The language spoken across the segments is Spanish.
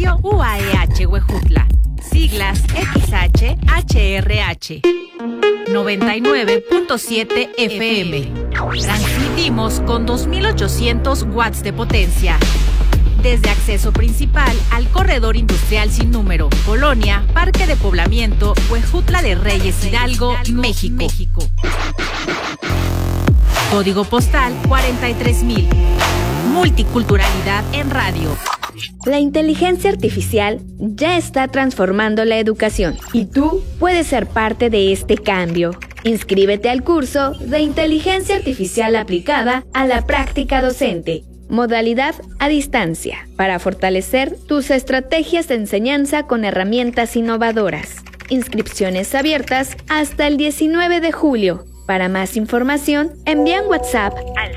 Radio UAEH Huejutla, siglas XHHRH. 99.7 FM. Transmitimos con 2.800 watts de potencia. Desde acceso principal al corredor industrial sin número, Colonia, Parque de Poblamiento, Huejutla de Reyes, Hidalgo, México. Código postal 43,000. Multiculturalidad en radio. La inteligencia artificial ya está transformando la educación y tú puedes ser parte de este cambio. Inscríbete al curso de Inteligencia Artificial aplicada a la práctica docente. Modalidad a distancia, para fortalecer tus estrategias de enseñanza con herramientas innovadoras. Inscripciones abiertas hasta el 19 de julio. Para más información, envía un WhatsApp al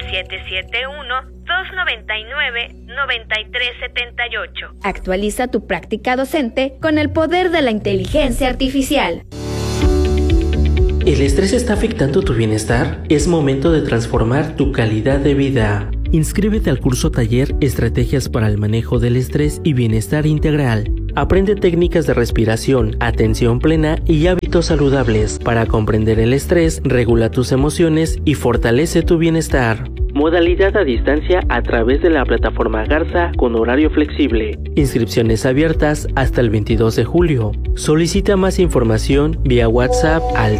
771-299-9378. Actualiza tu práctica docente con el poder de la inteligencia artificial. ¿El estrés está afectando tu bienestar? Es momento de transformar tu calidad de vida. Inscríbete al curso taller Estrategias para el manejo del estrés y bienestar integral. Aprende técnicas de respiración, atención plena y hábitos saludables para comprender el estrés, regula tus emociones y fortalece tu bienestar. Modalidad a distancia a través de la plataforma Garza con horario flexible. Inscripciones abiertas hasta el 22 de julio. Solicita más información vía WhatsApp al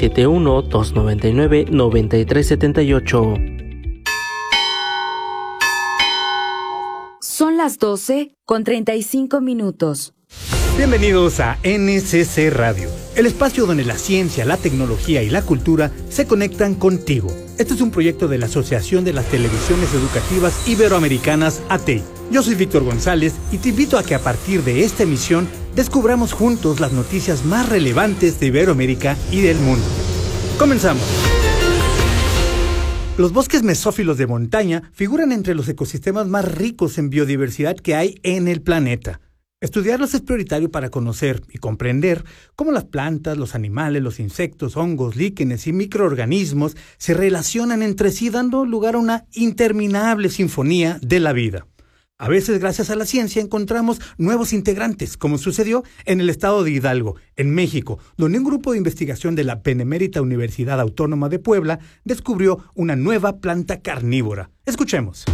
771-299-9378. Son las 12:35. Bienvenidos a NCC Radio, el espacio donde la ciencia, la tecnología y la cultura se conectan contigo. Este es un proyecto de la Asociación de las Televisiones Educativas Iberoamericanas, ATEI. Yo soy Víctor González y te invito a que a partir de esta emisión descubramos juntos las noticias más relevantes de Iberoamérica y del mundo. Comenzamos. Los bosques mesófilos de montaña figuran entre los ecosistemas más ricos en biodiversidad que hay en el planeta. Estudiarlos es prioritario para conocer y comprender cómo las plantas, los animales, los insectos, hongos, líquenes y microorganismos se relacionan entre sí, dando lugar a una interminable sinfonía de la vida. A veces, gracias a la ciencia, encontramos nuevos integrantes, como sucedió en el estado de Hidalgo, en México, donde un grupo de investigación de la Benemérita Universidad Autónoma de Puebla descubrió una nueva planta carnívora. Escuchemos.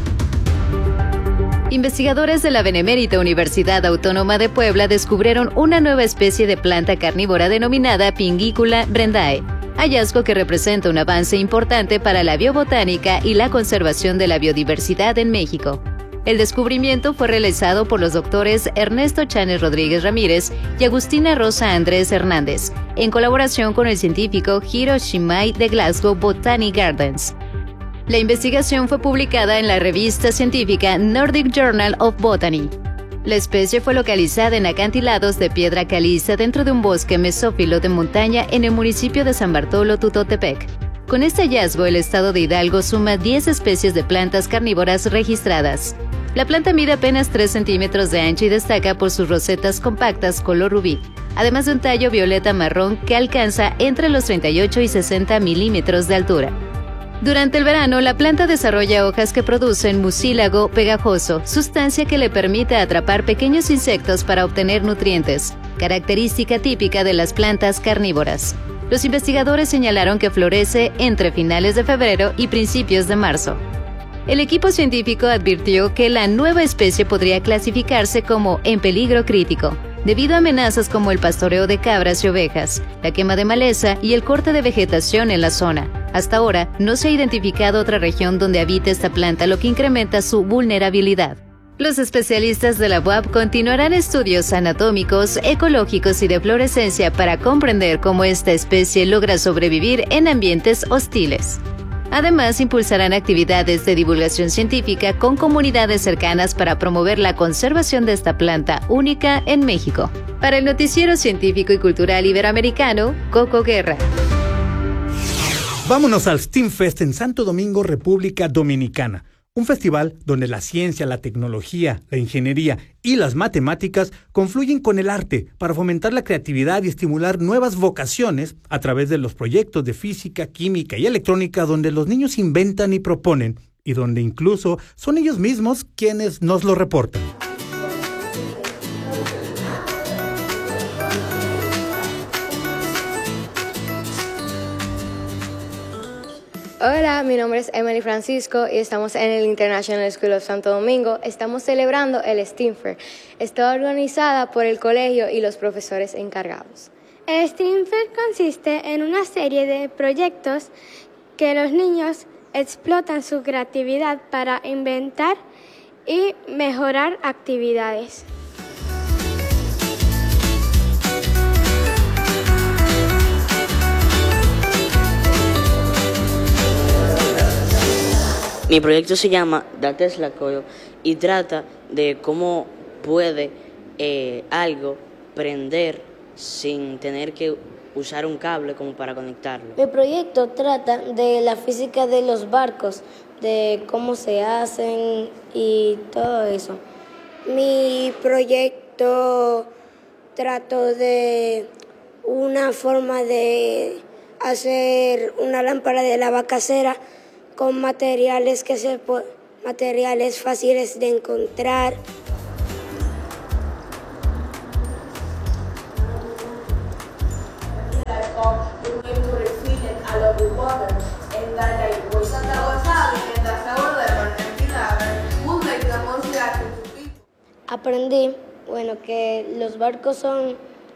Investigadores de la Benemérita Universidad Autónoma de Puebla descubrieron una nueva especie de planta carnívora denominada Pinguicula brendae, hallazgo que representa un avance importante para la biobotánica y la conservación de la biodiversidad en México. El descubrimiento fue realizado por los doctores Ernesto Chanes Rodríguez Ramírez y Agustina Rosa Andrés Hernández, en colaboración con el científico Hiro Shimai de Glasgow Botanic Gardens. La investigación fue publicada en la revista científica Nordic Journal of Botany. La especie fue localizada en acantilados de piedra caliza dentro de un bosque mesófilo de montaña en el municipio de San Bartolo, Tutotepec. Con este hallazgo, el estado de Hidalgo suma 10 especies de plantas carnívoras registradas. La planta mide apenas 3 centímetros de ancho y destaca por sus rosetas compactas color rubí, además de un tallo violeta marrón que alcanza entre los 38 y 60 milímetros de altura. Durante el verano, la planta desarrolla hojas que producen mucílago pegajoso, sustancia que le permite atrapar pequeños insectos para obtener nutrientes, característica típica de las plantas carnívoras. Los investigadores señalaron que florece entre finales de febrero y principios de marzo. El equipo científico advirtió que la nueva especie podría clasificarse como en peligro crítico, debido a amenazas como el pastoreo de cabras y ovejas, la quema de maleza y el corte de vegetación en la zona. Hasta ahora, no se ha identificado otra región donde habite esta planta, lo que incrementa su vulnerabilidad. Los especialistas de la UAP continuarán estudios anatómicos, ecológicos y de fluorescencia para comprender cómo esta especie logra sobrevivir en ambientes hostiles. Además, impulsarán actividades de divulgación científica con comunidades cercanas para promover la conservación de esta planta única en México. Para el Noticiero Científico y Cultural Iberoamericano, Coco Guerra. Vámonos al STEAM Fest en Santo Domingo, República Dominicana. Un festival donde la ciencia, la tecnología, la ingeniería y las matemáticas confluyen con el arte para fomentar la creatividad y estimular nuevas vocaciones a través de los proyectos de física, química y electrónica donde los niños inventan y proponen y donde incluso son ellos mismos quienes nos lo reportan. Hola, mi nombre es Emily Francisco y estamos en el International School of Santo Domingo. Estamos celebrando el STEAM Fair. Está organizada por el colegio y los profesores encargados. El STEAM Fair consiste en una serie de proyectos que los niños explotan su creatividad para inventar y mejorar actividades. Mi proyecto se llama The Tesla Coil y trata de cómo puede algo prender sin tener que usar un cable como para conectarlo. Mi proyecto trata de la física de los barcos, de cómo se hacen y todo eso. Mi proyecto trato de una forma de hacer una lámpara de lava casera con materiales fáciles de encontrar. Aprendí, que los barcos son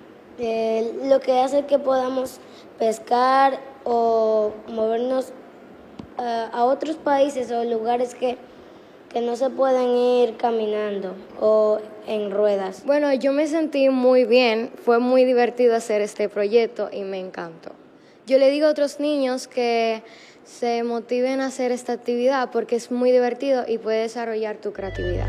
lo que hace que podamos pescar o movernos a otros países o lugares que no se pueden ir caminando o en ruedas. Bueno, yo me sentí muy bien, fue muy divertido hacer este proyecto y me encantó. Yo le digo a otros niños que se motiven a hacer esta actividad porque es muy divertido y puede desarrollar tu creatividad.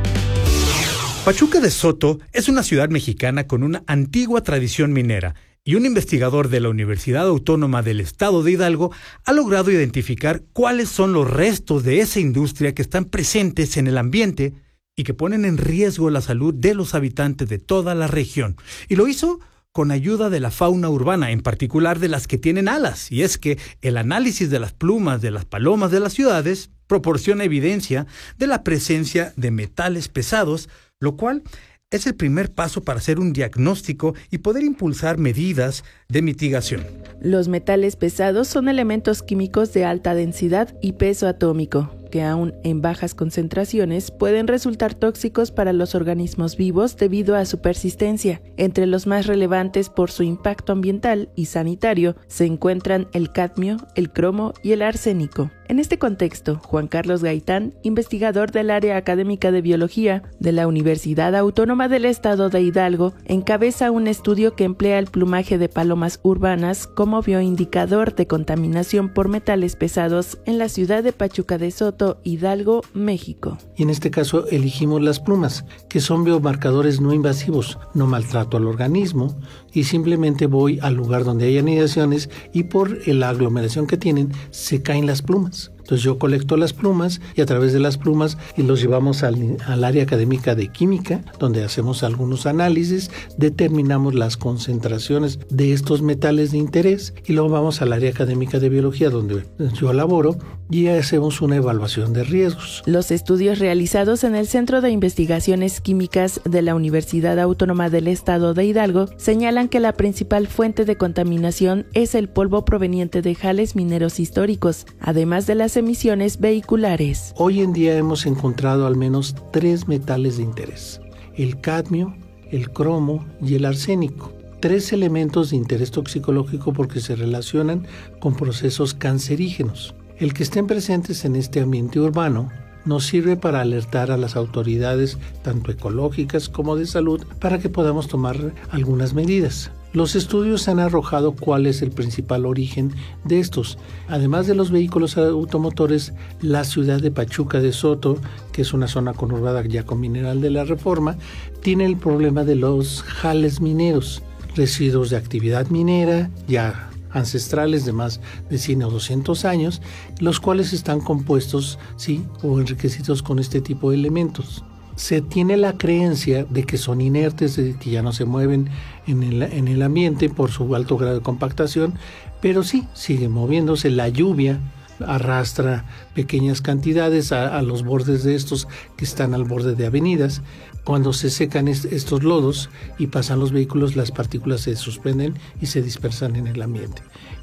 Pachuca de Soto es una ciudad mexicana con una antigua tradición minera, y un investigador de la Universidad Autónoma del Estado de Hidalgo ha logrado identificar cuáles son los restos de esa industria que están presentes en el ambiente y que ponen en riesgo la salud de los habitantes de toda la región. Y lo hizo con ayuda de la fauna urbana, en particular de las que tienen alas. Y es que el análisis de las plumas de las palomas de las ciudades proporciona evidencia de la presencia de metales pesados, lo cual es el primer paso para hacer un diagnóstico y poder impulsar medidas de mitigación. Los metales pesados son elementos químicos de alta densidad y peso atómico, que aún en bajas concentraciones pueden resultar tóxicos para los organismos vivos debido a su persistencia. Entre los más relevantes por su impacto ambiental y sanitario se encuentran el cadmio, el cromo y el arsénico. En este contexto, Juan Carlos Gaitán, investigador del área académica de biología de la Universidad Autónoma del Estado de Hidalgo, encabeza un estudio que emplea el plumaje de palomas urbanas como bioindicador de contaminación por metales pesados en la ciudad de Pachuca de Soto, Hidalgo, México. Y en este caso elegimos las plumas, que son biomarcadores no invasivos, no maltrato al organismo y simplemente voy al lugar donde hay anidaciones y por la aglomeración que tienen se caen las plumas. Entonces yo colecto las plumas y a través de las plumas y los llevamos al área académica de química, donde hacemos algunos análisis, determinamos las concentraciones de estos metales de interés y luego vamos al área académica de biología, donde yo laboro, y hacemos una evaluación de riesgos. Los estudios realizados en el Centro de Investigaciones Químicas de la Universidad Autónoma del Estado de Hidalgo señalan que la principal fuente de contaminación es el polvo proveniente de jales mineros históricos, además de las emisiones vehiculares. Hoy en día hemos encontrado al menos 3 metales de interés: el cadmio, el cromo y el arsénico. 3 elementos de interés toxicológico porque se relacionan con procesos cancerígenos. El que estén presentes en este ambiente urbano nos sirve para alertar a las autoridades, tanto ecológicas como de salud, para que podamos tomar algunas medidas. Los estudios han arrojado cuál es el principal origen de estos. Además de los vehículos automotores, la ciudad de Pachuca de Soto, que es una zona conurbada ya con Mineral de la Reforma, tiene el problema de los jales mineros, residuos de actividad minera, ya ancestrales de más de 100 o 200 años, los cuales están compuestos, sí, o enriquecidos con este tipo de elementos. Se tiene la creencia de que son inertes, de que ya no se mueven en el ambiente por su alto grado de compactación, pero sí, siguen moviéndose. La lluvia arrastra pequeñas cantidades a los bordes de estos que están al borde de avenidas. Cuando se secan estos lodos y pasan los vehículos, las partículas se suspenden y se dispersan en el ambiente.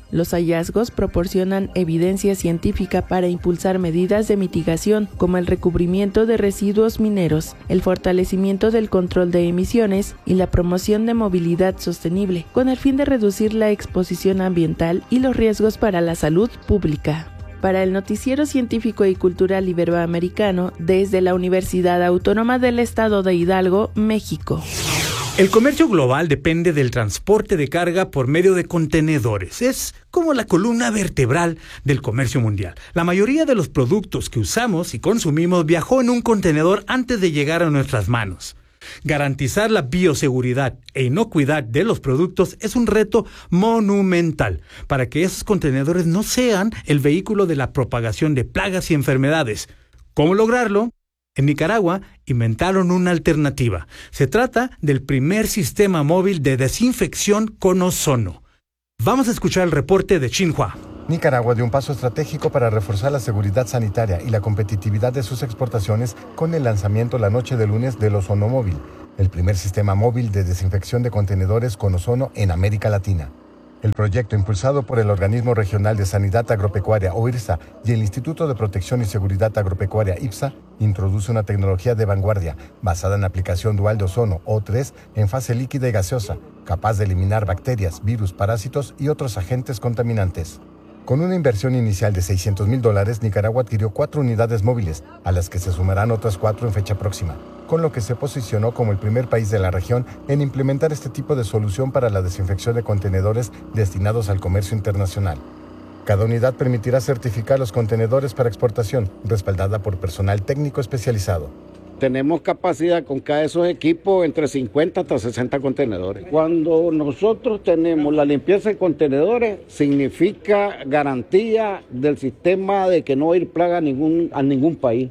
Los hallazgos proporcionan evidencia científica para impulsar medidas de mitigación, como el recubrimiento de residuos mineros, el fortalecimiento del control de emisiones y la promoción de movilidad sostenible, con el fin de reducir la exposición ambiental y los riesgos para la salud pública. Para el Noticiero Científico y Cultural Iberoamericano, desde la Universidad Autónoma del Estado de Hidalgo, México. El comercio global depende del transporte de carga por medio de contenedores. Es como la columna vertebral del comercio mundial. La mayoría de los productos que usamos y consumimos viajó en un contenedor antes de llegar a nuestras manos. Garantizar la bioseguridad e inocuidad de los productos es un reto monumental para que esos contenedores no sean el vehículo de la propagación de plagas y enfermedades. ¿Cómo lograrlo? En Nicaragua inventaron una alternativa. Se trata del primer sistema móvil de desinfección con ozono. Vamos a escuchar el reporte de Xinhua. Nicaragua dio un paso estratégico para reforzar la seguridad sanitaria y la competitividad de sus exportaciones con el lanzamiento la noche de lunes del Ozono Móvil, el primer sistema móvil de desinfección de contenedores con ozono en América Latina. El proyecto, impulsado por el Organismo Regional de Sanidad Agropecuaria, OIRSA, y el Instituto de Protección y Seguridad Agropecuaria, IPSA, introduce una tecnología de vanguardia basada en aplicación dual de ozono, O3, en fase líquida y gaseosa, capaz de eliminar bacterias, virus, parásitos y otros agentes contaminantes. Con una inversión inicial de $600,000, Nicaragua adquirió 4 unidades móviles, a las que se sumarán otras 4 en fecha próxima, con lo que se posicionó como el primer país de la región en implementar este tipo de solución para la desinfección de contenedores destinados al comercio internacional. Cada unidad permitirá certificar los contenedores para exportación, respaldada por personal técnico especializado. Tenemos capacidad con cada de esos equipos entre 50 hasta 60 contenedores. Cuando nosotros tenemos la limpieza de contenedores, significa garantía del sistema de que no va a ir plaga a ningún país.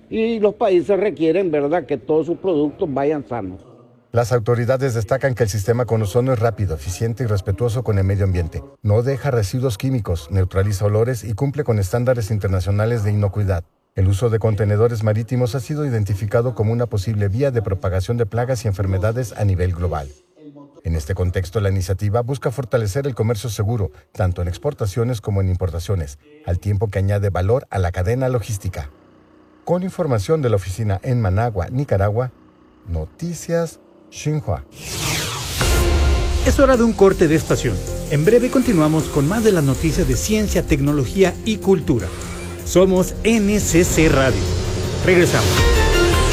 Y los países requieren, ¿verdad?, que todos sus productos vayan sanos. Las autoridades destacan que el sistema con ozono es rápido, eficiente y respetuoso con el medio ambiente. No deja residuos químicos, neutraliza olores y cumple con estándares internacionales de inocuidad. El uso de contenedores marítimos ha sido identificado como una posible vía de propagación de plagas y enfermedades a nivel global. En este contexto, la iniciativa busca fortalecer el comercio seguro, tanto en exportaciones como en importaciones, al tiempo que añade valor a la cadena logística. Con información de la oficina en Managua, Nicaragua, Noticias Xinhua. Es hora de un corte de estación. En breve continuamos con más de las noticias de ciencia, tecnología y cultura. Somos NCC Radio. Regresamos.